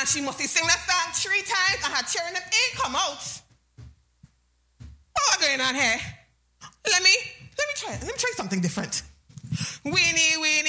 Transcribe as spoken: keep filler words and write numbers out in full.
she must sing that song three times and her children them ain't come out. What's going on here? Let me, let me try, let me try something different. Winnie, Winnie,